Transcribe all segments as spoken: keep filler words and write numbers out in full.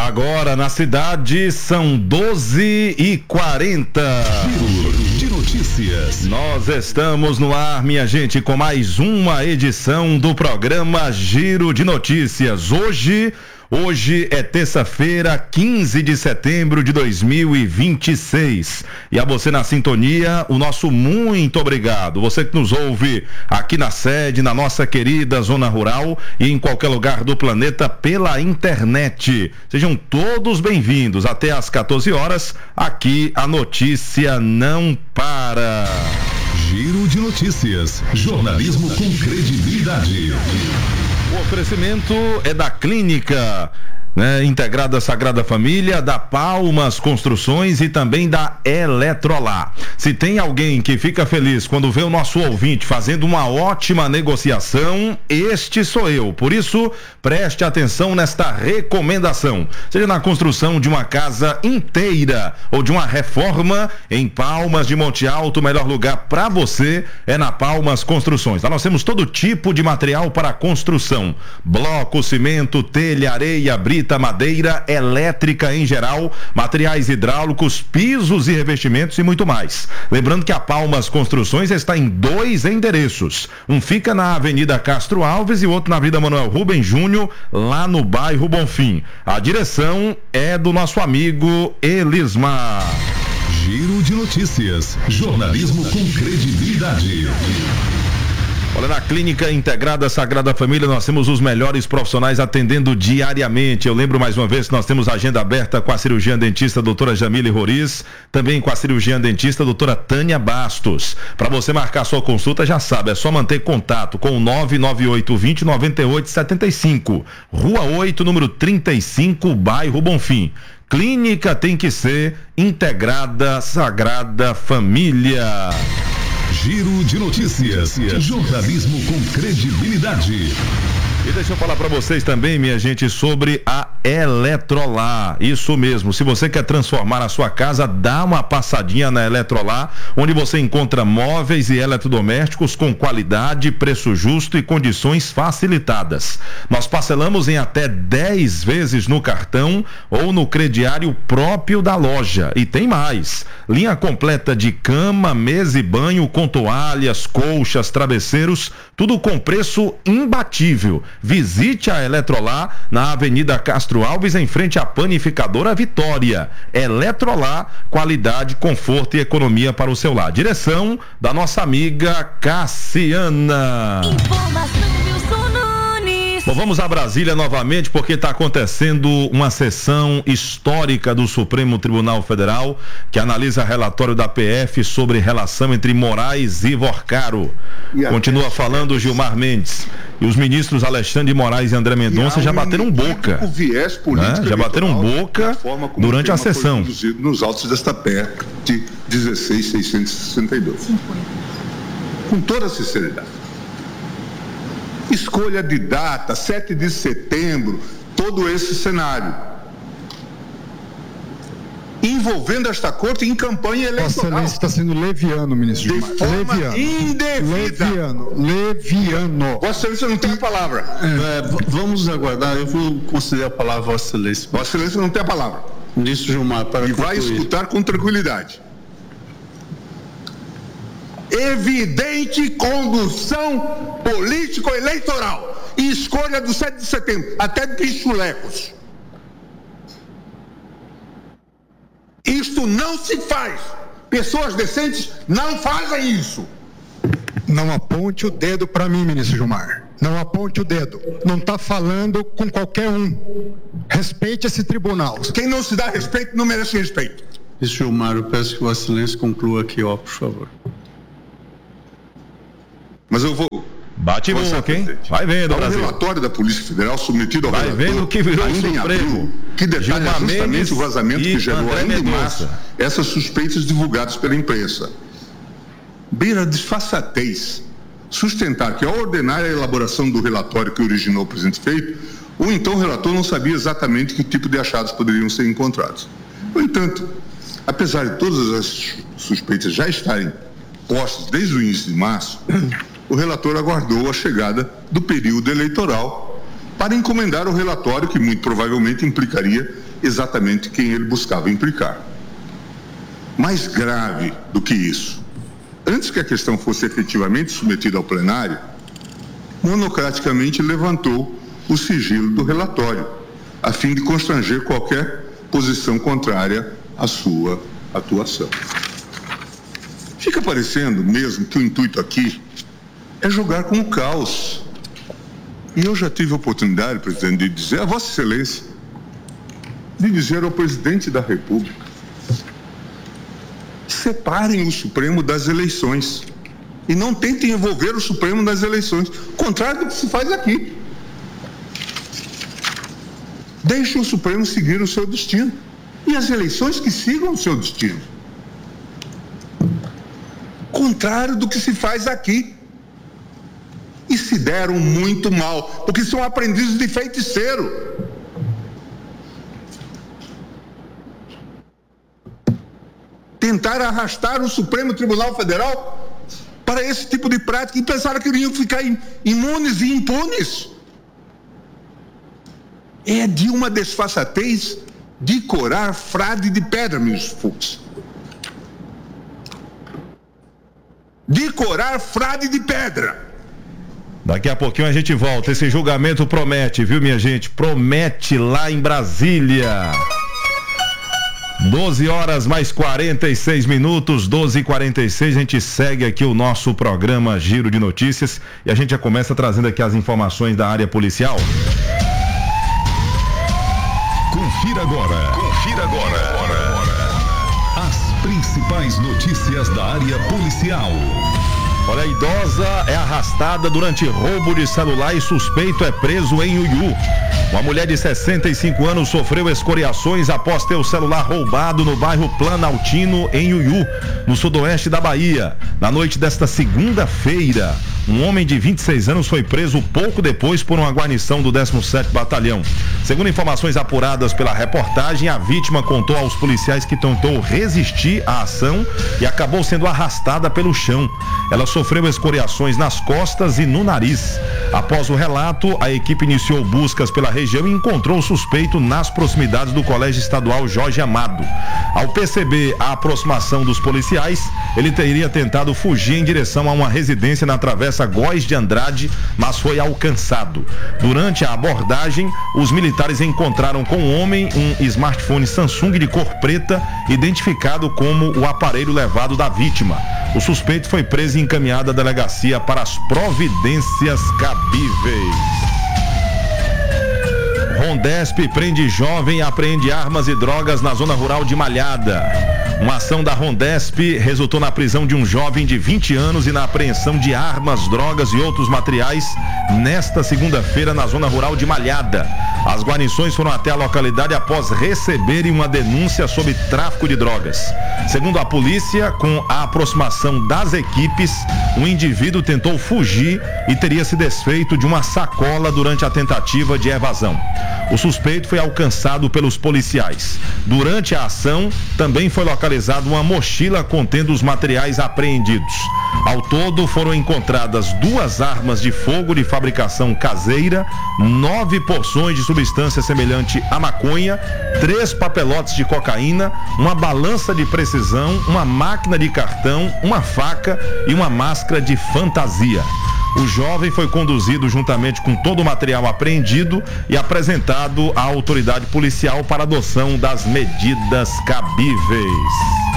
Agora na cidade são doze e quarenta. Giro de notícias. Nós estamos no ar, minha gente, com mais uma edição do programa Giro de Notícias. Hoje... Hoje é terça-feira, quinze de setembro de dois mil e vinte e seis. E a você na sintonia, o nosso muito obrigado. Você que nos ouve aqui na sede, na nossa querida zona rural e em qualquer lugar do planeta pela internet. Sejam todos bem-vindos. Até às quatorze horas, aqui a notícia não para. Giro de notícias. Jornalismo com credibilidade. O oferecimento é da Clínica, né, Integrada Sagrada Família, da Palmas Construções e também da Eletrolar. Se tem alguém que fica feliz quando vê o nosso ouvinte fazendo uma ótima negociação, este sou eu. Por isso, preste atenção nesta recomendação. Seja na construção de uma casa inteira ou de uma reforma em Palmas de Monte Alto, o melhor lugar para você é na Palmas Construções. Lá nós temos todo tipo de material para construção: bloco, cimento, telha, areia, brita, madeira, elétrica em geral, materiais hidráulicos, pisos e revestimentos e muito mais. Lembrando que a Palmas Construções está em dois endereços. Um fica na Avenida Castro Alves e outro na Avenida Manuel Rubem Júnior, lá no bairro Bonfim. A direção é do nosso amigo Elismar. Giro de notícias. Jornalismo com credibilidade. Olha, na Clínica Integrada Sagrada Família nós temos os melhores profissionais atendendo diariamente. Eu lembro mais uma vez que nós temos agenda aberta com a cirurgiã dentista doutora Jamile Roriz, também com a cirurgiã dentista doutora Tânia Bastos. Para você marcar sua consulta, já sabe, é só manter contato com o nove nove oito, vinte, noventa e oito, setenta e cinco, Rua oito, número trinta e cinco, bairro Bonfim. Clínica tem que ser Integrada Sagrada Família. Giro de notícias. Jornalismo com credibilidade. E deixa eu falar para vocês também, minha gente, sobre a Eletrolar. Isso mesmo, se você quer transformar a sua casa, dá uma passadinha na Eletrolar, onde você encontra móveis e eletrodomésticos com qualidade, preço justo e condições facilitadas. Nós parcelamos em até dez vezes no cartão ou no crediário próprio da loja. E tem mais: linha completa de cama, mesa e banho com toalhas, colchas, travesseiros, tudo com preço imbatível. Visite a Eletrolar na Avenida Castro Alves, em frente à Panificadora Vitória. Eletrolar, qualidade, conforto e economia para o seu lar. Direção da nossa amiga Cassiana. Informação Wilson Nunes. Bom, vamos a Brasília novamente, porque está acontecendo uma sessão histórica do Supremo Tribunal Federal, que analisa relatório da P F sobre relação entre Moraes e Vorcaro. Continua falando Gilmar Mendes. E os ministros Alexandre de Moraes e André Mendonça já bateram boca. O viés político, né? Já bateram boca durante a sessão. Nos autos desta P E dezesseis mil seiscentos e sessenta e dois. Com toda a sinceridade. Escolha de data, sete de setembro, todo esse cenário. Envolvendo esta corte em campanha eleitoral. Vossa Excelência está sendo leviano, ministro Gilmar. De forma leviano. indevida. Leviano. Leviano. Vossa Excelência não tem a palavra. É, v- vamos aguardar, eu vou conceder a palavra a Vossa Excelência. Vossa Excelência não tem a palavra. Ministro Gilmar, para E vai concluir. escutar com tranquilidade. Evidente condução político-eleitoral e escolha do sete de setembro, até de pichulecos. Isto não se faz. Pessoas decentes não fazem isso. Não aponte o dedo para mim, ministro Gilmar. Não aponte o dedo. Não está falando com qualquer um. Respeite esse tribunal. Quem não se dá respeito não merece respeito. Ministro Gilmar, eu peço que Vossa Excelência conclua aqui, ó, por favor. Mas eu vou... Bate boca, hein? Vai vendo, Há um Brasil. relatório da Polícia Federal submetido ao Vai relator, vendo que virou ainda em Supremo. abril, que detalha Gilmar justamente Mendes o vazamento e que gerou André ainda em Mendonça. março essas suspeitas divulgadas pela imprensa. Beira desfaçatez sustentar que, ao ordenar a elaboração do relatório que originou o presente feito, o então relator não sabia exatamente que tipo de achados poderiam ser encontrados. No entanto, apesar de todas as suspeitas já estarem postas desde o início de março, o relator aguardou a chegada do período eleitoral para encomendar o relatório, que muito provavelmente implicaria exatamente quem ele buscava implicar. Mais grave do que isso, antes que a questão fosse efetivamente submetida ao plenário, monocraticamente levantou o sigilo do relatório, a fim de constranger qualquer posição contrária à sua atuação. Fica parecendo mesmo que o intuito aqui é jogar com o caos. E eu já tive a oportunidade, presidente, de dizer a Vossa Excelência, de dizer ao presidente da República: separem o Supremo das eleições e não tentem envolver o Supremo nas eleições, contrário do que se faz aqui. Deixe o Supremo seguir o seu destino e as eleições que sigam o seu destino. Contrário do que se faz aqui. E se deram muito mal, porque são aprendizes de feiticeiro. Tentaram arrastar o Supremo Tribunal Federal para esse tipo de prática e pensaram que iriam ficar imunes e impunes. É de uma desfaçatez de corar frade de pedra, ministro Fux. De corar frade de pedra. Daqui a pouquinho a gente volta. Esse julgamento promete, viu, minha gente? Promete lá em Brasília. doze horas mais quarenta e seis minutos, doze e quarenta e seis. A gente segue aqui o nosso programa Giro de Notícias e a gente já começa trazendo aqui as informações da área policial. Confira agora. Confira agora. As principais notícias da área policial. Olha, a idosa é arrastada durante roubo de celular e suspeito é preso em Uiú. Uma mulher de sessenta e cinco anos sofreu escoriações após ter o celular roubado no bairro Planaltino, em Uiú, no sudoeste da Bahia. Na noite desta segunda-feira, um homem de vinte e seis anos foi preso pouco depois por uma guarnição do décimo sétimo Batalhão. Segundo informações apuradas pela reportagem, a vítima contou aos policiais que tentou resistir à ação e acabou sendo arrastada pelo chão. Ela sofreu escoriações nas costas e no nariz. Após o relato, a equipe iniciou buscas pela região e encontrou o suspeito nas proximidades do Colégio Estadual Jorge Amado. Ao perceber a aproximação dos policiais, ele teria tentado fugir em direção a uma residência na Travessa Góes de Andrade, mas foi alcançado. Durante a abordagem, os militares encontraram com o homem um smartphone Samsung de cor preta, identificado como o aparelho levado da vítima. O suspeito foi preso e encaminhado à delegacia para as providências cabíveis. Rondesp prende jovem e apreende armas e drogas na zona rural de Malhada. Uma ação da Rondesp resultou na prisão de um jovem de vinte anos e na apreensão de armas, drogas e outros materiais nesta segunda-feira na zona rural de Malhada. As guarnições foram até a localidade após receberem uma denúncia sobre tráfico de drogas. Segundo a polícia, com a aproximação das equipes, o indivíduo tentou fugir e teria se desfeito de uma sacola durante a tentativa de evasão. O suspeito foi alcançado pelos policiais. Durante a ação, também foi localizada uma mochila contendo os materiais apreendidos. Ao todo, foram encontradas duas armas de fogo de fabricação caseira, nove porções de substância semelhante à maconha, três papelotes de cocaína, uma balança de precisão, uma máquina de cartão, uma faca e uma máscara de fantasia. O jovem foi conduzido juntamente com todo o material apreendido e apresentado à autoridade policial para adoção das medidas cabíveis.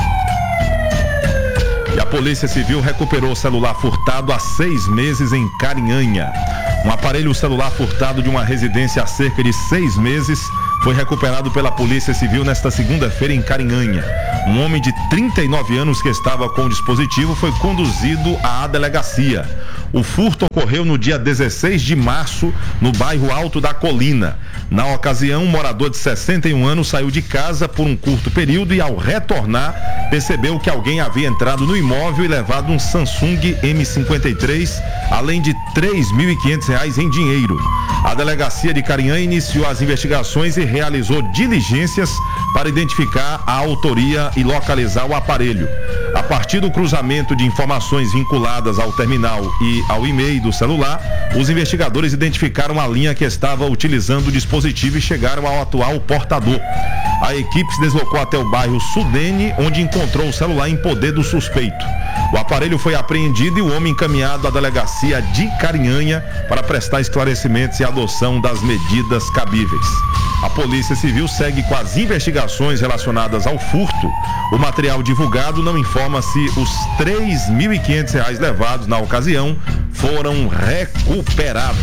E a Polícia Civil recuperou o celular furtado há seis meses em Carinhanha. Um aparelho celular furtado de uma residência há cerca de seis meses foi recuperado pela Polícia Civil nesta segunda-feira em Carinhanha. Um homem de trinta e nove anos que estava com o dispositivo foi conduzido à delegacia. O furto ocorreu no dia dezesseis de março, no bairro Alto da Colina. Na ocasião, um morador de sessenta e um anos saiu de casa por um curto período e, ao retornar, percebeu que alguém havia entrado no imóvel e levado um Samsung M cinquenta e três, além de três mil e quinhentos reais em dinheiro. A delegacia de Carinhanha iniciou as investigações e realizou diligências para identificar a autoria e localizar o aparelho. A partir do cruzamento de informações vinculadas ao terminal e ao e-mail do celular, os investigadores identificaram a linha que estava utilizando o dispositivo e chegaram ao atual portador. A equipe se deslocou até o bairro Sudene, onde encontrou o celular em poder do suspeito. O aparelho foi apreendido e o homem encaminhado à delegacia de Carinhanha para prestar esclarecimentos e adoção das medidas cabíveis. A Polícia Civil segue com as investigações relacionadas ao furto. O material divulgado não informa se os três mil e quinhentos reais levados na ocasião foram recuperados.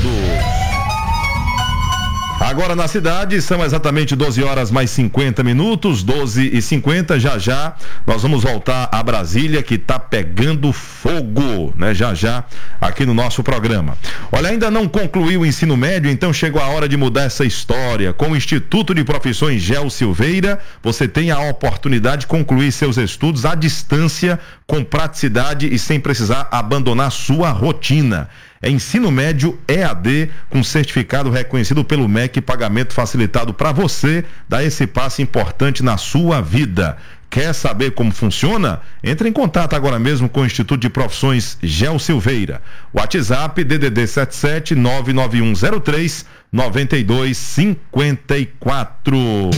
Agora na cidade, são exatamente doze horas mais cinquenta minutos, doze e cinquenta, já já nós vamos voltar a Brasília, que está pegando fogo, né? Já já, aqui no nosso programa. Olha, ainda não concluiu o ensino médio, então chegou a hora de mudar essa história. Com o Instituto de Profissões Gel Silveira, você tem a oportunidade de concluir seus estudos à distância, com praticidade e sem precisar abandonar sua rotina. É ensino médio E A D com certificado reconhecido pelo M E C e pagamento facilitado para você dar esse passo importante na sua vida. Quer saber como funciona? Entre em contato agora mesmo com o Instituto de Profissões Gel Silveira. WhatsApp D D D sete sete nove nove um zero três nove dois cinco quatro.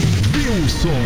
Wilson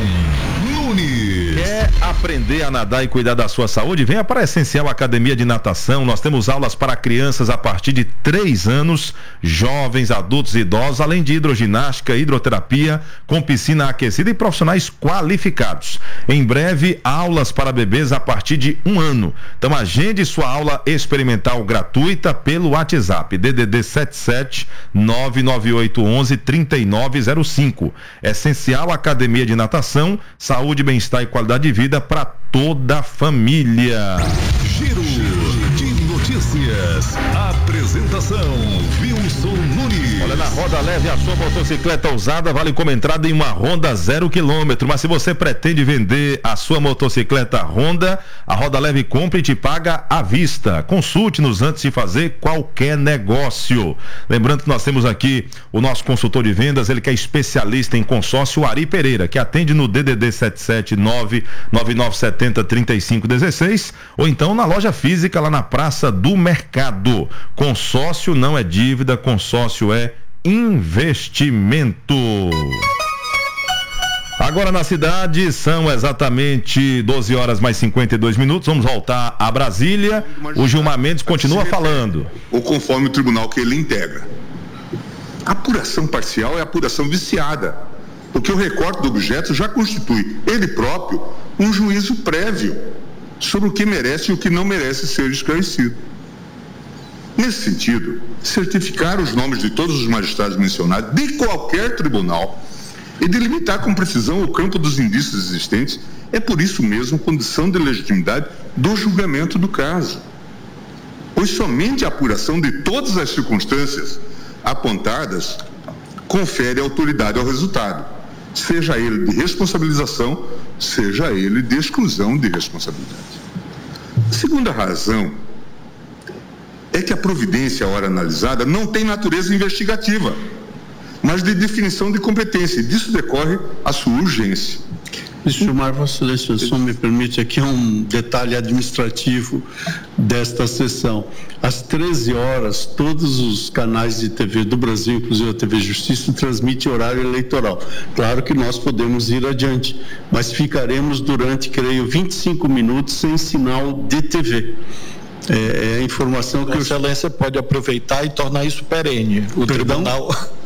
Nunes. Quer aprender a nadar e cuidar da sua saúde? Venha para a Essencial Academia de Natação. Nós temos aulas para crianças a partir de três anos, jovens, adultos e idosos, além de hidroginástica, hidroterapia, com piscina aquecida e profissionais qualificados. Em breve, aulas para bebês a partir de um ano. Então agende sua aula experimental gratuita pelo WhatsApp D D D sete sete nove nove oito um um três nove zero cinco. Essencial Academia de Natação, saúde, bem-estar e qualidade de vida para toda a família. Giro de notícias. Apresentação Wilson Nunes. Olha, na Roda Leve, a sua motocicleta usada vale como entrada em uma Honda zero quilômetro. Mas se você pretende vender a sua motocicleta Honda, a Roda Leve compra e te paga à vista. Consulte-nos antes de fazer qualquer negócio. Lembrando que nós temos aqui o nosso consultor de vendas, ele que é especialista em consórcio, Ari Pereira, que atende no D D D sete sete nove nove nove sete zero três cinco um seis ou então na loja física lá na Praça do Mercado. Consórcio não é dívida, consórcio é investimento. Agora na cidade são exatamente doze horas mais cinquenta e dois minutos. Vamos voltar a Brasília. O Gilmar Mendes continua falando. Ou conforme o tribunal que ele integra. A apuração parcial é apuração viciada, porque o recorte do objeto já constitui, ele próprio, um juízo prévio sobre o que merece e o que não merece ser esclarecido. Nesse sentido, certificar os nomes de todos os magistrados mencionados de qualquer tribunal e delimitar com precisão o campo dos indícios existentes é, por isso mesmo, condição de legitimidade do julgamento do caso. Pois somente a apuração de todas as circunstâncias apontadas confere autoridade ao resultado, seja ele de responsabilização, seja ele de exclusão de responsabilidade. A segunda razão é que a providência, à hora analisada, não tem natureza investigativa, mas de definição de competência, e disso decorre a sua urgência. Gilmar, Vossa Excelência, só me permite aqui um detalhe administrativo desta sessão. Às treze horas, todos os canais de T V do Brasil, inclusive a T V Justiça, transmitem horário eleitoral. Claro que nós podemos ir adiante, mas ficaremos durante, creio, vinte e cinco minutos sem sinal de T V. É, é a informação que... Vossa Excelência pode aproveitar e tornar isso perene. O Perdão? tribunal...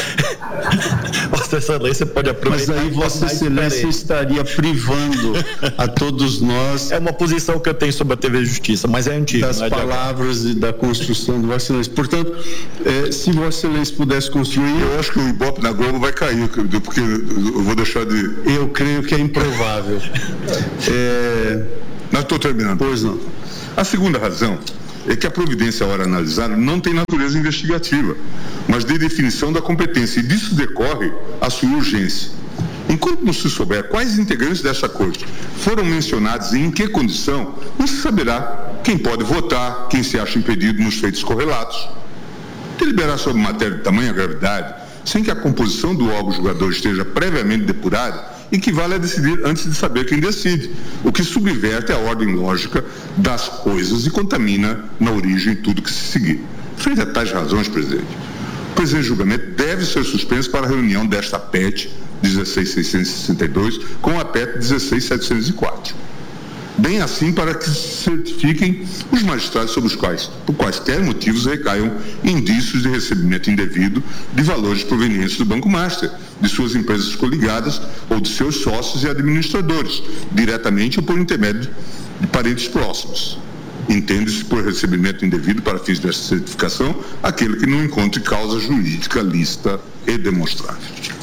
Vossa Excelência pode aproveitar. Mas aí Vossa Excelência estaria privando a todos nós. É uma posição que eu tenho sobre a T V Justiça, mas é antiga. Das palavras e da construção do Vossa Excelência. Portanto, eh, se Vossa Excelência pudesse construir. Eu acho que o Ibope na Globo vai cair, porque eu vou deixar de. Eu creio que é improvável. é... Mas estou terminando. Pois não. A segunda razão é que a providência, à hora analisada, não tem natureza investigativa, mas de definição da competência, e disso decorre a sua urgência. Enquanto não se souber quais integrantes dessa corte foram mencionados e em que condição, não se saberá quem pode votar, quem se acha impedido nos feitos correlatos. Deliberar sobre matéria de tamanha gravidade, sem que a composição do órgão julgador esteja previamente depurada, e que vale a decidir antes de saber quem decide, o que subverte a ordem lógica das coisas e contamina na origem tudo que se seguir. Frente a tais razões, presidente, o presente julgamento deve ser suspenso para a reunião desta P E T dezesseis mil seiscentos e sessenta e dois com a P E T dezesseis mil setecentos e quatro. Bem assim para que se certifiquem os magistrados sobre os quais, por quaisquer motivos, recaiam indícios de recebimento indevido de valores provenientes do Banco Master, de suas empresas coligadas ou de seus sócios e administradores, diretamente ou por intermédio de parentes próximos. Entende-se por recebimento indevido para fins desta certificação aquele que não encontre causa jurídica lícita e demonstrável.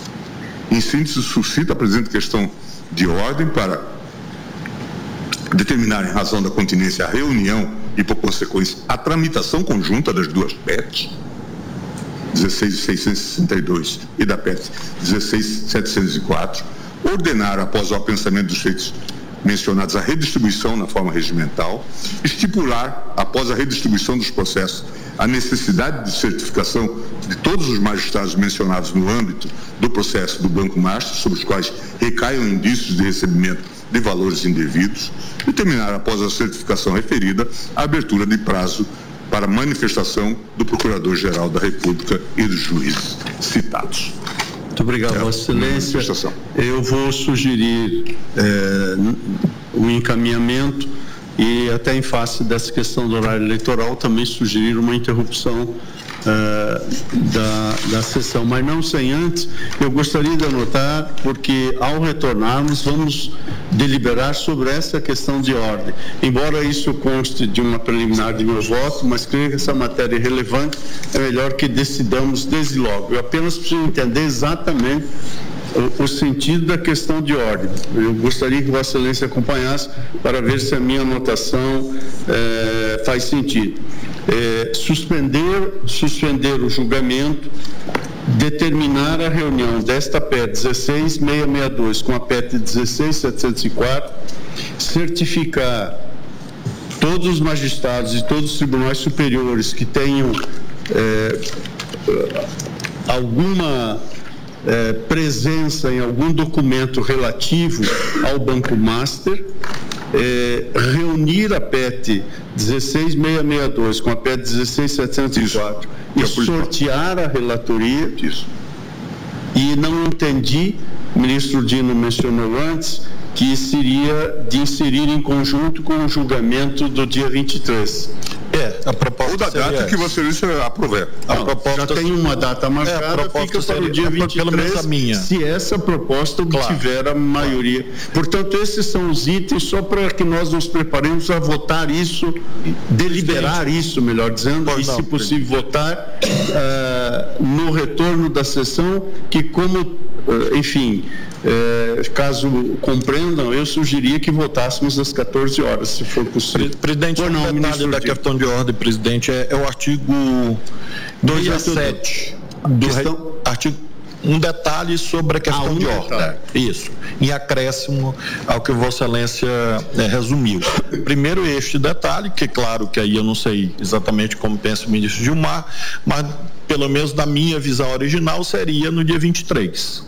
Em síntese, suscita a presente questão de ordem para determinar, em razão da continência, a reunião e, por consequência, a tramitação conjunta das duas P E Ts, dezesseis mil seiscentos e sessenta e dois e da P E T dezesseis mil setecentos e quatro, ordenar, após o apensamento dos feitos mencionados, a redistribuição na forma regimental, estipular, após a redistribuição dos processos, a necessidade de certificação de todos os magistrados mencionados no âmbito do processo do Banco Master, sobre os quais recaiam indícios de recebimento de valores indevidos, determinar, após a certificação referida, a abertura de prazo para manifestação do Procurador-Geral da República e dos juízes citados. Muito obrigado, é, Vossa Excelência. Eu vou sugerir é, o encaminhamento e, até em face dessa questão do horário eleitoral, também sugerir uma interrupção Uh, da, da sessão, mas não sem antes, eu gostaria de anotar, porque ao retornarmos vamos deliberar sobre essa questão de ordem, embora isso conste de uma preliminar de meu voto, mas creio que essa matéria é relevante, é melhor que decidamos desde logo. Eu apenas preciso entender exatamente o, o sentido da questão de ordem. Eu gostaria que Vossa Excelência acompanhasse para ver se a minha anotação eh, faz sentido. É, suspender, suspender o julgamento, determinar a reunião desta P E T dezesseis mil seiscentos e sessenta e dois com a P E T dezesseis mil setecentos e quatro, certificar todos os magistrados e todos os tribunais superiores que tenham é, alguma é, presença em algum documento relativo ao Banco Master, É, reunir a P E T dezesseis mil seiscentos e sessenta e dois com a P E T dezesseis mil setecentos e quatro e sortear a relatoria. Isso. E não entendi, o ministro Dino mencionou antes, que seria de inserir em conjunto com o julgamento do dia vinte e três. É, a proposta ou da data essa. Que você aprover. A não, proposta já tem uma data marcada, é, fica para o dia vinte e três, pelo menos a minha. Se essa proposta obtiver claro. A maioria. Claro. Portanto, esses são os itens, só para que nós nos preparemos a votar isso, deliberar isso, melhor dizendo, pois e não, se possível sim. votar uh, no retorno da sessão, que como, uh, enfim... É, caso compreendam, eu sugeria que votássemos às quatorze horas, se for possível. Presidente, o um detalhe da questão de ordem, presidente, é, é o artigo duzentos e sete do questão... rei, artigo, um detalhe sobre a questão ah, um de detalhe. Ordem. Isso, em acréscimo ao que Vossa Excelência é, resumiu. Primeiro, este detalhe, que claro que aí eu não sei exatamente como pensa o ministro Gilmar, mas pelo menos na minha visão original seria no dia vinte e três.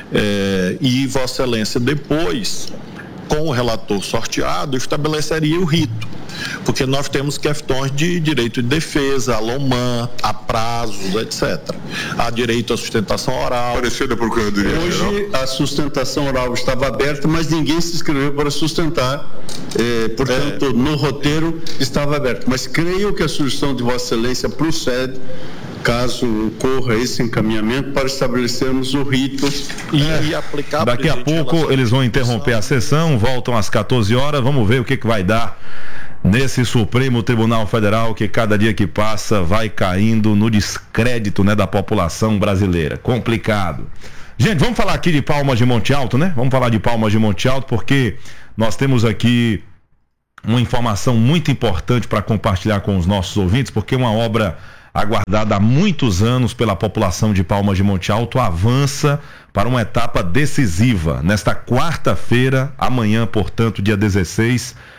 É, e Vossa Excelência depois, com o relator sorteado, estabeleceria o rito, porque nós temos questões de direito de defesa, a LOMAN, a prazos, etcétera. Há direito à sustentação oral. Parecer da Procuradoria Geral. Hoje a sustentação oral estava aberta, mas ninguém se inscreveu para sustentar, eh, portanto, é. no roteiro estava aberto. Mas creio que a sugestão de Vossa Excelência procede, caso ocorra esse encaminhamento, para estabelecermos o rito e, é, e aplicar. Daqui a pouco eles vão interromper a sessão, voltam às quatorze horas, vamos ver o que, que vai dar nesse Supremo Tribunal Federal, que cada dia que passa vai caindo no descrédito, né, da população brasileira. Complicado. Gente, vamos falar aqui de Palmas de Monte Alto, né? Vamos falar de Palmas de Monte Alto, porque nós temos aqui uma informação muito importante para compartilhar com os nossos ouvintes, porque uma obra aguardada há muitos anos pela população de Palmas de Monte Alto avança para uma etapa decisiva. Nesta quarta-feira, amanhã, portanto, dia dezesseis,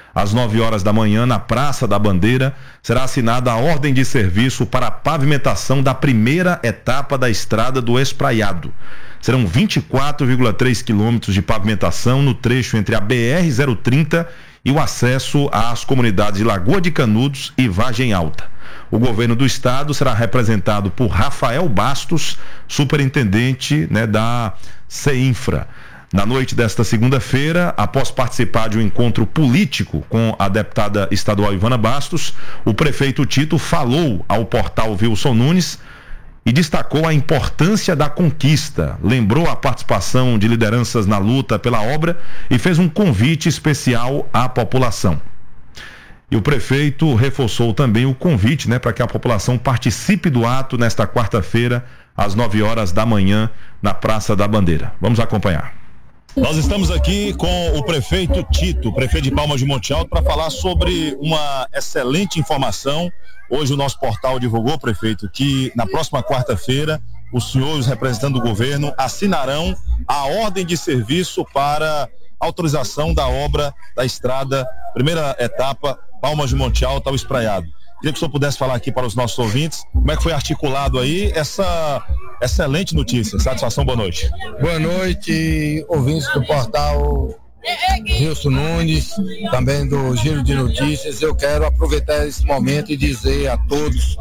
às nove horas da manhã, na Praça da Bandeira, será assinada a ordem de serviço para a pavimentação da primeira etapa da estrada do Espraiado. Serão vinte e quatro vírgula três quilômetros de pavimentação no trecho entre a B R zero trinta e o acesso às comunidades de Lagoa de Canudos e Vargem Alta. O governo do estado será representado por Rafael Bastos, superintendente, né, da CEINFRA. Na noite desta segunda-feira, após participar de um encontro político com a deputada estadual Ivana Bastos, o prefeito Tito falou ao portal Wilson Nunes e destacou a importância da conquista, lembrou a participação de lideranças na luta pela obra e fez um convite especial à população. E o prefeito reforçou também o convite, né, para que a população participe do ato nesta quarta-feira, às nove horas da manhã, na Praça da Bandeira. Vamos acompanhar. Nós estamos aqui com o prefeito Tito, prefeito de Palmas de Monte Alto, para falar sobre uma excelente informação. Hoje o nosso portal divulgou, prefeito, que na próxima quarta-feira os senhores, representantes do governo, assinarão a ordem de serviço para autorização da obra da estrada, primeira etapa, Palmas de Monte Alto ao Espraiado. Queria que o senhor pudesse falar aqui para os nossos ouvintes como é que foi articulado aí essa excelente notícia. Satisfação, boa noite. Boa noite, ouvintes do portal Wilson Nunes, também do Giro de Notícias. Eu quero aproveitar esse momento e dizer a todos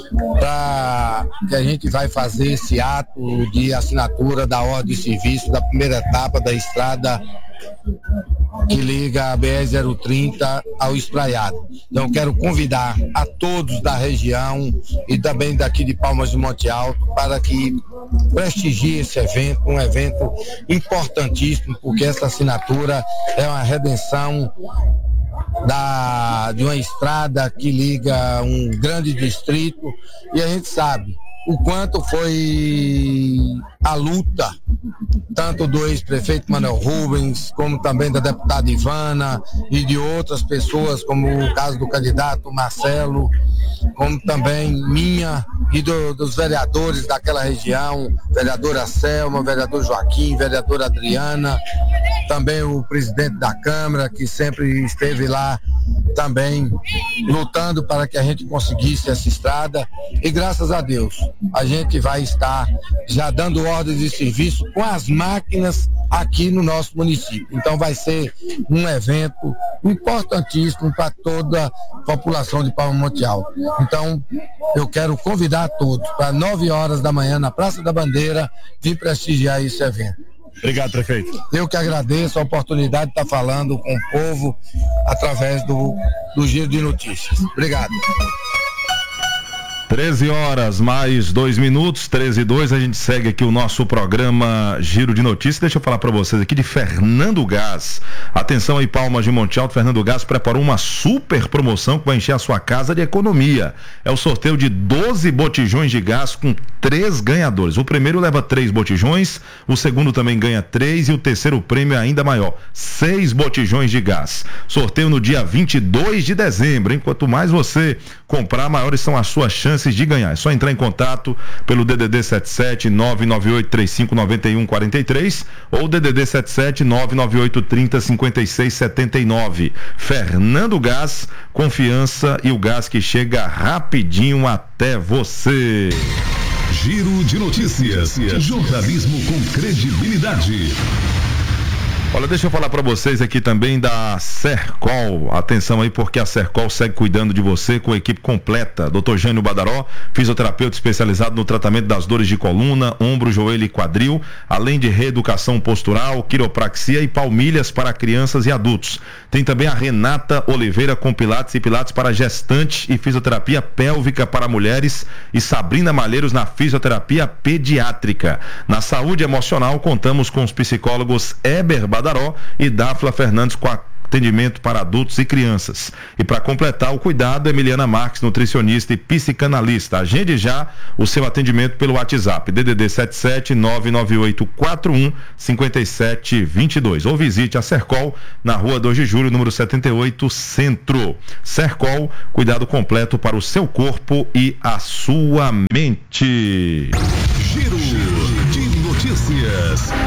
pra, que a gente vai fazer esse ato de assinatura da ordem de serviço da primeira etapa da estrada que liga a B R zero trinta ao Espraiado. Então quero convidar a todos da região e também daqui de Palmas de Monte Alto para que prestigiem esse evento, um evento importantíssimo, porque essa assinatura é uma redenção da, de uma estrada que liga um grande distrito, e a gente sabe o quanto foi a luta, tanto do ex-prefeito Manuel Rubens, como também da deputada Ivana e de outras pessoas, como o caso do candidato Marcelo, como também minha e do, dos vereadores daquela região, vereadora Selma, vereador Joaquim, vereadora Adriana, também o presidente da Câmara, que sempre esteve lá também lutando para que a gente conseguisse essa estrada, e graças a Deus a gente vai estar já dando ordens de serviço com as máquinas aqui no nosso município. Então vai ser um evento importantíssimo para toda a população de Palmas de Monte Alto. Então eu quero convidar todos para nove horas da manhã na Praça da Bandeira vir prestigiar esse evento. Obrigado, prefeito. Eu que agradeço a oportunidade de estar falando com o povo através do, do Giro de Notícias. Obrigado. treze horas mais dois minutos, treze e dois, a gente segue aqui o nosso programa Giro de Notícias. Deixa eu falar para vocês aqui de Fernando Gás. Atenção aí, Palmas de Monte Alto, Fernando Gás preparou uma super promoção que vai encher a sua casa de economia. É o sorteio de doze botijões de gás com três ganhadores. O primeiro leva três botijões, o segundo também ganha três e o terceiro prêmio é ainda maior, seis botijões de gás. Sorteio no dia vinte e dois de dezembro, hein? Quanto mais você comprar, maiores são as suas chances de ganhar. É só entrar em contato pelo D D D sete sete nove nove oito três cinco nove um quatro três ou D D D sete sete nove nove oito três zero cinco seis sete nove. Fernando Gás, confiança e o gás que chega rapidinho até você. Giro de Notícias. Jornalismo com credibilidade. Olha, deixa eu falar para vocês aqui também da Sercol. Atenção aí, porque a Sercol segue cuidando de você com a equipe completa. doutor Jânio Badaró, fisioterapeuta especializado no tratamento das dores de coluna, ombro, joelho e quadril, além de reeducação postural, quiropraxia e palmilhas para crianças e adultos. Tem também a Renata Oliveira com pilates e pilates para gestantes e fisioterapia pélvica para mulheres, e Sabrina Malheiros na fisioterapia pediátrica. Na saúde emocional, contamos com os psicólogos Eber Badaró e Dafla Fernandes com atendimento para adultos e crianças. E para completar o cuidado, Emiliana Marques, nutricionista e psicanalista. Agende já o seu atendimento pelo WhatsApp, D D D sete sete nove nove oito quatro um cinco sete dois dois, ou visite a Sercol na rua dois de julho, número setenta e oito, Centro. Sercol, cuidado completo para o seu corpo e a sua mente. Giro de Notícias. Apresentação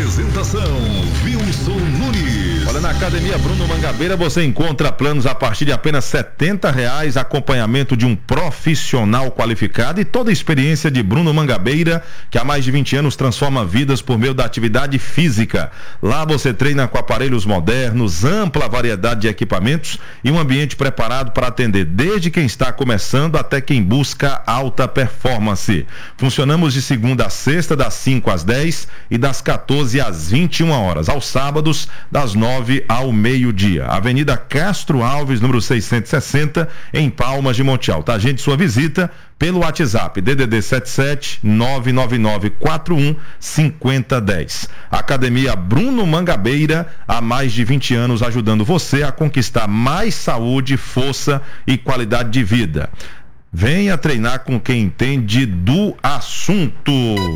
Apresentação Wilson Nunes. Olha, na Academia Bruno Mangabeira você encontra planos a partir de apenas setenta reais, acompanhamento de um profissional qualificado e toda a experiência de Bruno Mangabeira, que há mais de vinte anos transforma vidas por meio da atividade física. Lá você treina com aparelhos modernos, ampla variedade de equipamentos e um ambiente preparado para atender desde quem está começando até quem busca alta performance. Funcionamos de segunda a sexta, das cinco às dez e das quatorze às vinte e uma horas. Aos sábados, das nove ao meio-dia. Avenida Castro Alves, número seiscentos e sessenta, em Palmas de Monte Alto. Agende sua visita pelo WhatsApp D D D sete sete nove nove nove quatro um cinco zero um zero. Academia Bruno Mangabeira, há mais de vinte anos ajudando você a conquistar mais saúde, força e qualidade de vida. Venha treinar com quem entende do assunto.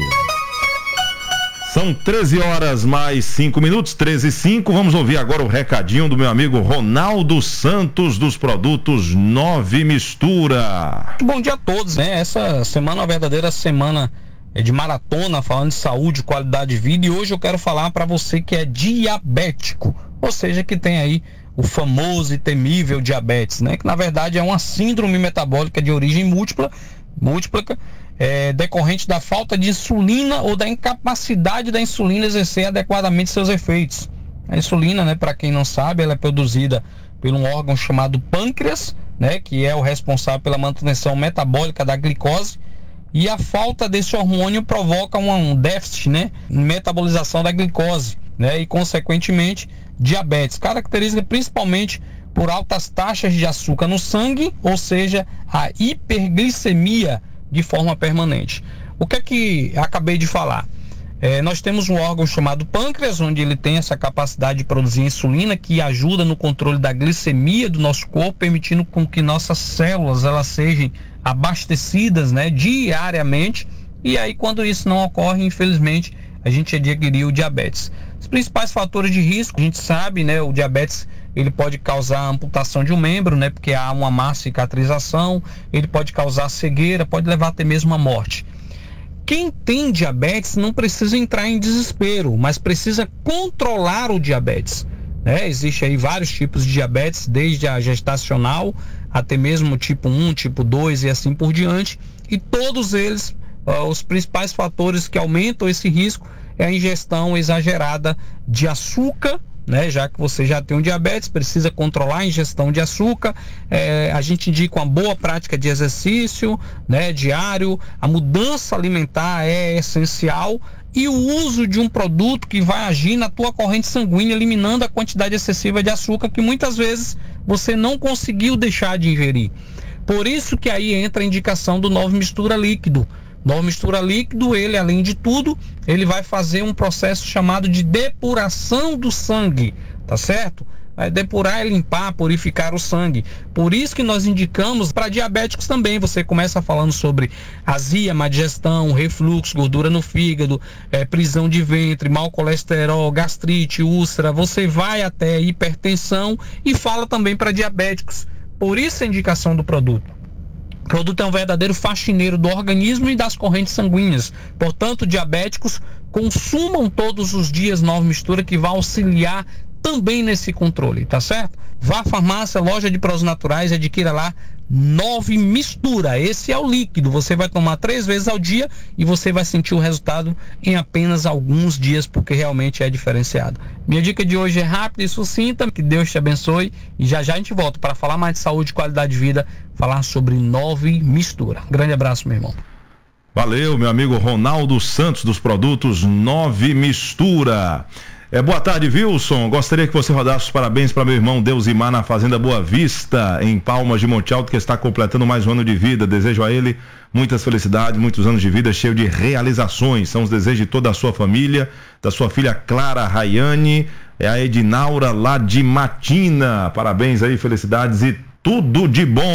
São treze horas mais cinco minutos, treze e cinco. Vamos ouvir agora o recadinho do meu amigo Ronaldo Santos, dos produtos Nove Mistura. Bom dia a todos, né? Essa semana é uma verdadeira semana de maratona, falando de saúde, qualidade de vida. E hoje eu quero falar para você que é diabético, ou seja, que tem aí o famoso e temível diabetes, né? Que na verdade é uma síndrome metabólica de origem múltipla, múltipla É, decorrente da falta de insulina ou da incapacidade da insulina exercer adequadamente seus efeitos. A insulina, né, para quem não sabe, ela é produzida por um órgão chamado pâncreas, né, que é o responsável pela manutenção metabólica da glicose, e a falta desse hormônio provoca um déficit, né, em metabolização da glicose, né, e consequentemente diabetes, característica principalmente por altas taxas de açúcar no sangue, ou seja, a hiperglicemia de forma permanente. O que é que acabei de falar? É, nós temos um órgão chamado pâncreas, onde ele tem essa capacidade de produzir insulina, que ajuda no controle da glicemia do nosso corpo, permitindo com que nossas células elas sejam abastecidas, né, diariamente. E aí, quando isso não ocorre, infelizmente, a gente adquiriu o diabetes. Os principais fatores de risco, a gente sabe, né, o diabetes ele pode causar amputação de um membro, né, porque há uma má cicatrização, ele pode causar cegueira, pode levar até mesmo a morte. Quem tem diabetes não precisa entrar em desespero, mas precisa controlar o diabetes, né? Existe aí vários tipos de diabetes, desde a gestacional até mesmo tipo um, tipo dois e assim por diante, e todos eles, uh, os principais fatores que aumentam esse risco é a ingestão exagerada de açúcar, né, já que você já tem um diabetes, precisa controlar a ingestão de açúcar. É, a gente indica uma boa prática de exercício, né, diário. A mudança alimentar é essencial, e o uso de um produto que vai agir na tua corrente sanguínea, eliminando a quantidade excessiva de açúcar que muitas vezes você não conseguiu deixar de ingerir. Por isso que aí entra a indicação do Nove Mistura Líquido. Nove Mistura Líquido, ele além de tudo, ele vai fazer um processo chamado de depuração do sangue, tá certo? Vai depurar e limpar, purificar o sangue. Por isso que nós indicamos para diabéticos também. Você começa falando sobre azia, má digestão, refluxo, gordura no fígado, é, prisão de ventre, mau colesterol, gastrite, úlcera. Você vai até hipertensão e fala também para diabéticos. Por isso a indicação do produto. O produto é um verdadeiro faxineiro do organismo e das correntes sanguíneas. Portanto, diabéticos, consumam todos os dias Nove Mistura, que vai auxiliar também nesse controle, tá certo? Vá à farmácia, loja de produtos naturais e adquira lá Nove Mistura. Esse é o líquido, você vai tomar três vezes ao dia e você vai sentir o resultado em apenas alguns dias, porque realmente é diferenciado. Minha dica de hoje é rápida e sucinta, que Deus te abençoe, e já já a gente volta para falar mais de saúde e qualidade de vida, falar sobre Nove Mistura. Grande abraço, meu irmão. Valeu, meu amigo Ronaldo Santos, dos produtos Nove Mistura. É, boa tarde, Wilson. Gostaria que você rodasse os parabéns para meu irmão Deusimar na Fazenda Boa Vista, em Palmas de Monte Alto, que está completando mais um ano de vida. Desejo a ele muitas felicidades, muitos anos de vida, cheio de realizações. São os desejos de toda a sua família, da sua filha Clara Rayane, é a Edinaura lá de Matina. Parabéns aí, felicidades e tudo de bom.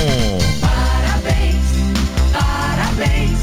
Parabéns, parabéns,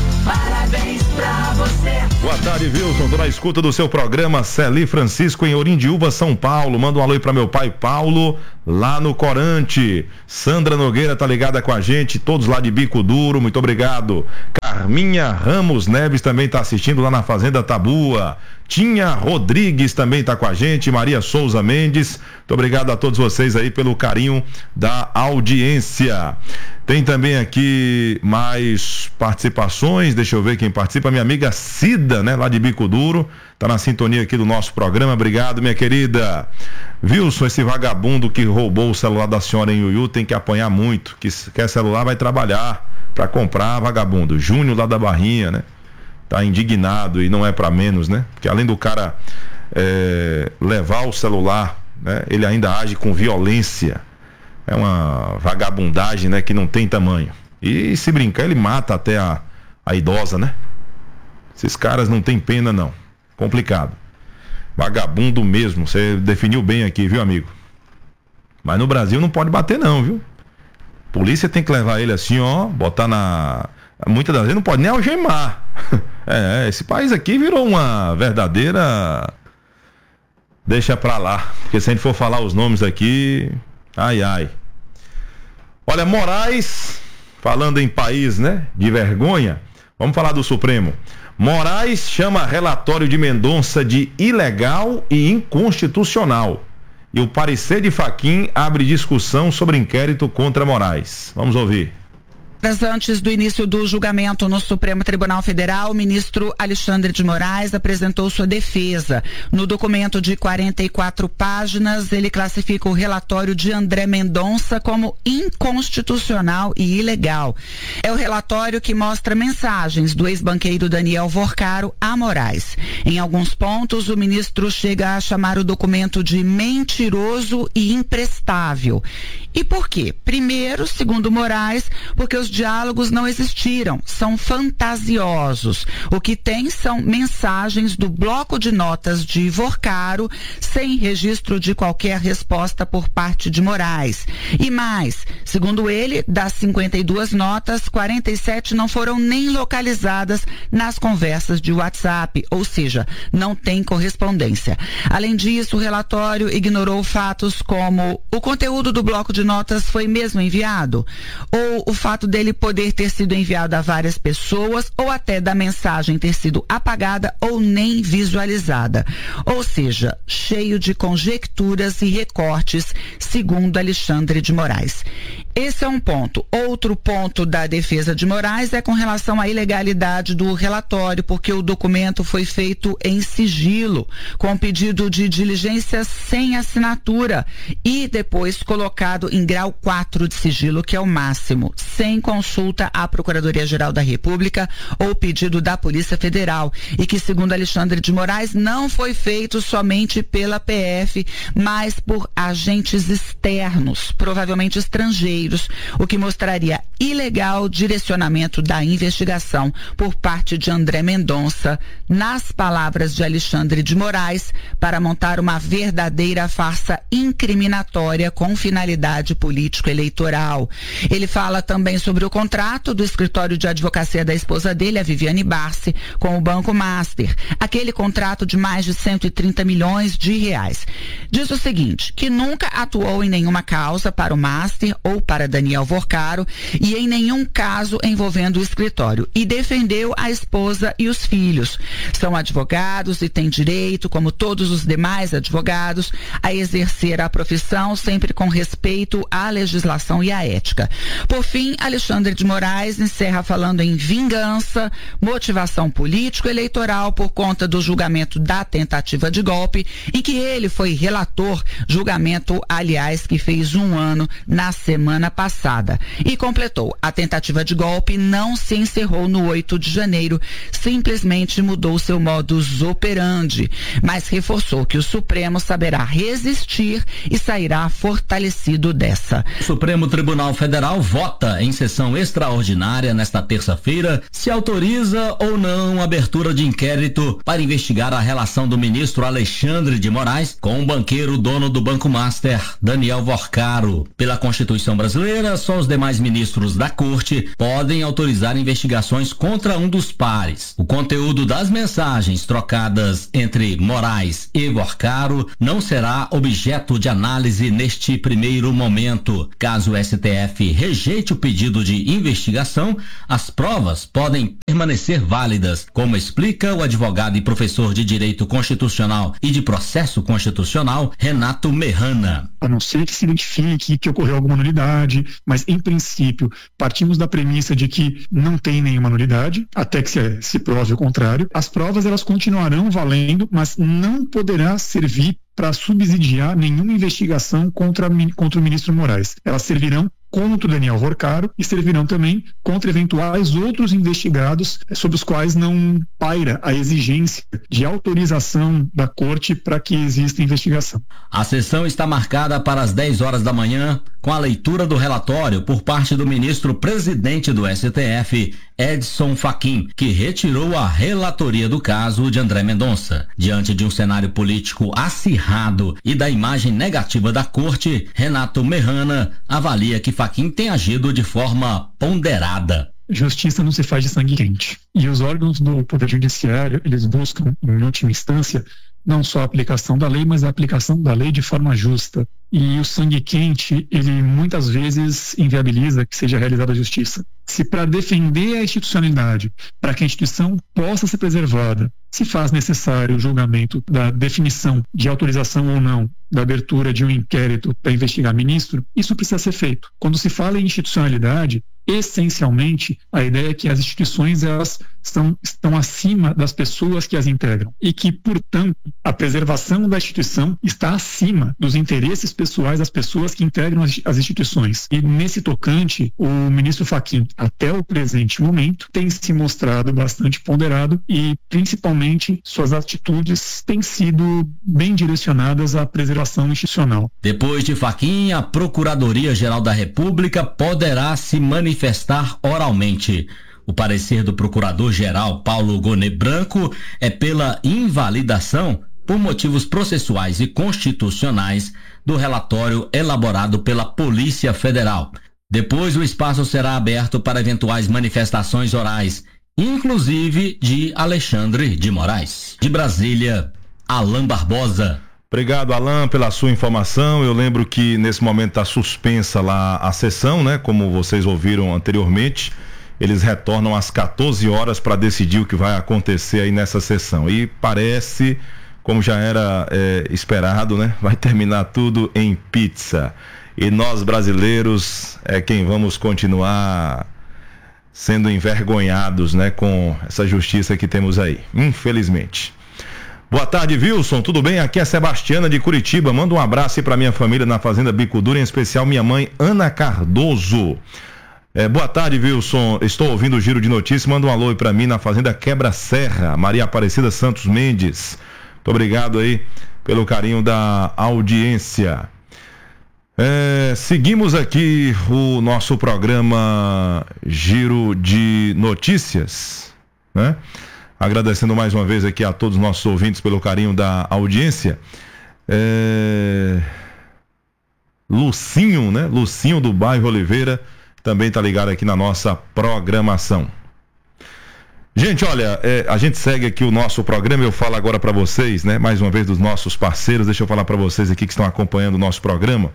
parabéns pra você. Boa tarde, Wilson. Tô na escuta do seu programa Celi Francisco, em Orindiúva, São Paulo. Manda um alô aí pra meu pai Paulo, lá no Corante. Sandra Nogueira tá ligada com a gente, todos lá de Bico Duro, muito obrigado. Carminha Ramos Neves também está assistindo lá na Fazenda Tabua. Tinha Rodrigues também está com a gente. Maria Souza Mendes. Muito obrigado a todos vocês aí pelo carinho da audiência. Tem também aqui mais participações. Deixa eu ver quem participa. Minha amiga Cida, né? Lá de Bico Duro. Tá na sintonia aqui do nosso programa. Obrigado, minha querida. Wilson, esse vagabundo que roubou o celular da senhora em Iuiú tem que apanhar muito. Que quer celular vai trabalhar para comprar, vagabundo. Júnior lá da Barrinha, né? Tá indignado e não é para menos, né? Porque além do cara é, levar o celular, né? Ele ainda age com violência. É uma vagabundagem, né? Que não tem tamanho. E se brincar, ele mata até a, a idosa, né? Esses caras não tem pena, não. Complicado. Vagabundo mesmo. Você definiu bem aqui, viu, amigo? Mas no Brasil não pode bater, não, viu? Polícia tem que levar ele assim, ó, botar na... Muitas das vezes não pode nem algemar. É, esse país aqui virou uma verdadeira... Deixa pra lá. Porque se a gente for falar os nomes aqui... Ai, ai. Olha, Moraes, falando em país, né, de vergonha, vamos falar do Supremo. Moraes chama relatório de Mendonça de ilegal e inconstitucional. E o parecer de Fachin abre discussão sobre inquérito contra Moraes. Vamos ouvir. Antes do início do julgamento no Supremo Tribunal Federal, o ministro Alexandre de Moraes apresentou sua defesa. No documento de quarenta e quatro páginas, ele classifica o relatório de André Mendonça como inconstitucional e ilegal. É o relatório que mostra mensagens do ex-banqueiro Daniel Vorcaro a Moraes. Em alguns pontos, o ministro chega a chamar o documento de mentiroso e imprestável. E por quê? Primeiro, segundo Moraes, porque os diálogos não existiram, são fantasiosos. O que tem são mensagens do bloco de notas de Vorcaro, sem registro de qualquer resposta por parte de Moraes. E mais, segundo ele, das cinquenta e duas notas, quarenta e sete não foram nem localizadas nas conversas de WhatsApp, ou seja, não tem correspondência. Além disso, o relatório ignorou fatos como o conteúdo do bloco de notas foi mesmo enviado, ou o fato dele poder ter sido enviado a várias pessoas, ou até da mensagem ter sido apagada ou nem visualizada. Ou seja, cheio de conjecturas e recortes, segundo Alexandre de Moraes. Esse é um ponto. Outro ponto da defesa de Moraes é com relação à ilegalidade do relatório, porque o documento foi feito em sigilo, com pedido de diligência sem assinatura e depois colocado em grau quatro de sigilo, que é o máximo, sem consulta à Procuradoria-Geral da República ou pedido da Polícia Federal, e que, segundo Alexandre de Moraes, não foi feito somente pela P F, mas por agentes externos, provavelmente estrangeiros, o que mostraria ilegal direcionamento da investigação por parte de André Mendonça, nas palavras de Alexandre de Moraes, para montar uma verdadeira farsa incriminatória com finalidade político-eleitoral. Ele fala também sobre o contrato do escritório de advocacia da esposa dele, a Viviane Barsi, com o Banco Master, aquele contrato de mais de cento e trinta milhões de reais. Diz o seguinte, que nunca atuou em nenhuma causa para o Master ou para Daniel Vorcaro e em nenhum caso envolvendo o escritório, e defendeu a esposa e os filhos. São advogados e têm direito, como todos os demais advogados, a exercer a profissão sempre com respeito à legislação e à ética. Por fim, Alexandre de Moraes encerra falando em vingança, motivação político-eleitoral por conta do julgamento da tentativa de golpe, em que ele foi relator, julgamento, aliás, que fez um ano na semana passada. E completou, a tentativa de golpe não se encerrou no oito de janeiro, simplesmente mudou seu modus operandi, mas reforçou que o Supremo saberá resistir e sairá fortalecido dessa. O Supremo Tribunal Federal vota em sessão extraordinária nesta terça-feira se autoriza ou não a abertura de inquérito para investigar a relação do ministro Alexandre de Moraes com o banqueiro dono do Banco Master, Daniel Vorcaro. Pela Constituição brasileira, brasileira, só os demais ministros da corte podem autorizar investigações contra um dos pares. O conteúdo das mensagens trocadas entre Moraes e Vorcaro não será objeto de análise neste primeiro momento. Caso o S T F rejeite o pedido de investigação, as provas podem permanecer válidas, como explica o advogado e professor de Direito Constitucional e de Processo Constitucional, Renato Merrana. A não ser que se identifique que ocorreu alguma nulidade, mas em princípio partimos da premissa de que não tem nenhuma nulidade, até que se, se prove o contrário. As provas elas continuarão valendo, mas não poderá servir para subsidiar nenhuma investigação contra, contra o ministro Moraes. Elas servirão contra o Daniel Vorcaro e servirão também contra eventuais outros investigados sobre os quais não paira a exigência de autorização da corte para que exista investigação. A sessão está marcada para as dez horas da manhã, com a leitura do relatório por parte do ministro presidente do S T F, Edson Fachin, que retirou a relatoria do caso de André Mendonça. Diante de um cenário político acirrado e da imagem negativa da corte, Renato Merrana avalia que Fachin tem agido de forma ponderada. Justiça não se faz de sangue quente. E os órgãos do Poder Judiciário, eles buscam, em última instância, não só a aplicação da lei, mas a aplicação da lei de forma justa. E o sangue quente, ele muitas vezes inviabiliza que seja realizada a justiça. Se para defender a institucionalidade, para que a instituição possa ser preservada, se faz necessário o julgamento da definição de autorização ou não da abertura de um inquérito para investigar ministro, isso precisa ser feito. Quando se fala em institucionalidade, essencialmente, a ideia é que as instituições elas estão, estão acima das pessoas que as integram e que, portanto, a preservação da instituição está acima dos interesses pessoais das pessoas que integram as, as instituições. E nesse tocante, o ministro Fachin, até o presente momento, tem se mostrado bastante ponderado e, principalmente, suas atitudes têm sido bem direcionadas à preservação institucional. Depois de Fachin, a Procuradoria-Geral da República poderá se manifestar oralmente. O parecer do Procurador-Geral Paulo Gonet Branco é pela invalidação, por motivos processuais e constitucionais, do relatório elaborado pela Polícia Federal. Depois, o espaço será aberto para eventuais manifestações orais, inclusive de Alexandre de Moraes. De Brasília, Alain Barbosa. Obrigado, Alain, pela sua informação. Eu lembro que nesse momento está suspensa lá a sessão, né? Como vocês ouviram anteriormente, eles retornam às quatorze horas para decidir o que vai acontecer aí nessa sessão. E parece, como já era é, esperado, né? Vai terminar tudo em pizza. E nós brasileiros é quem vamos continuar sendo envergonhados, né? Com essa justiça que temos aí, infelizmente. Boa tarde, Wilson, tudo bem? Aqui é Sebastiana de Curitiba, manda um abraço aí pra minha família na Fazenda Bico Duro, em especial minha mãe Ana Cardoso. É, boa tarde, Wilson, estou ouvindo o Giro de Notícias, manda um alô aí pra mim na Fazenda Quebra Serra, Maria Aparecida Santos Mendes. Muito obrigado aí pelo carinho da audiência. É, seguimos aqui o nosso programa Giro de Notícias, né? Agradecendo mais uma vez aqui a todos os nossos ouvintes pelo carinho da audiência. É... Lucinho, né? Lucinho do bairro Oliveira também tá ligado aqui na nossa programação. Gente, olha, é, a gente segue aqui o nosso programa. Eu falo agora para vocês, né? Mais uma vez dos nossos parceiros. Deixa eu falar para vocês aqui que estão acompanhando o nosso programa.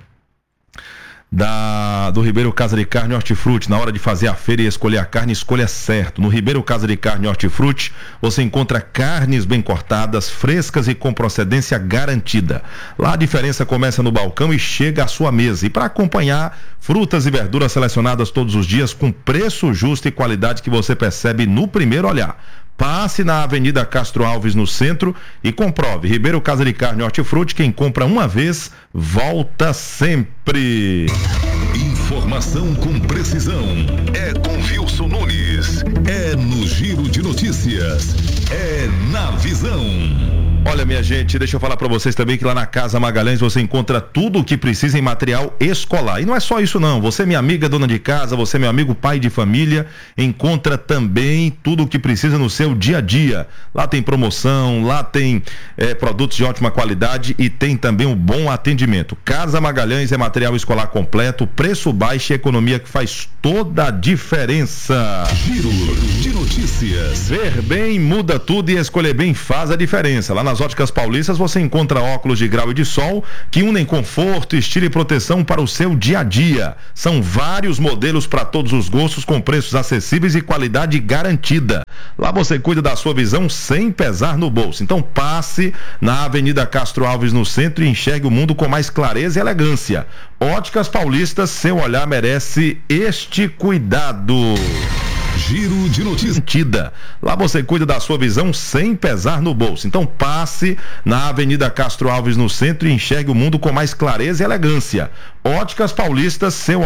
Da, do Ribeiro Casa de Carne Hortifruti. Na hora de fazer a feira e escolher a carne, escolha certo. No Ribeiro Casa de Carne Hortifruti você encontra carnes bem cortadas, frescas e com procedência garantida. Lá a diferença começa no balcão e chega à sua mesa. E para acompanhar, frutas e verduras selecionadas todos os dias com preço justo e qualidade que você percebe no primeiro olhar. Passe na Avenida Castro Alves, no centro, e comprove. Ribeiro Casa de Carne Hortifruti, quem compra uma vez, volta sempre. Informação com precisão. É com Wilson Nunes. É no Giro de Notícias. É na Visão. Olha, minha gente, deixa eu falar para vocês também que lá na Casa Magalhães você encontra tudo o que precisa em material escolar. E não é só isso não, você minha amiga dona de casa, você meu amigo pai de família, encontra também tudo o que precisa no seu dia a dia. Lá tem promoção, lá tem é, produtos de ótima qualidade e tem também um bom atendimento. Casa Magalhães é material escolar completo, preço baixo e economia que faz toda a diferença. Giro de notícias. Ver bem muda tudo e escolher bem faz a diferença. Lá nas Óticas Paulistas você encontra óculos de grau e de sol que unem conforto, estilo e proteção para o seu dia a dia. São vários modelos para todos os gostos com preços acessíveis e qualidade garantida. Lá você cuida da sua visão sem pesar no bolso. Então passe na Avenida Castro Alves no centro e enxergue o mundo com mais clareza e elegância. Óticas Paulistas, seu olhar merece este cuidado. Giro de notícias. Lá você cuida da sua visão sem pesar no bolso. Então passe na Avenida Castro Alves no centro e enxergue o mundo com mais clareza e elegância. Óticas Paulistas, seu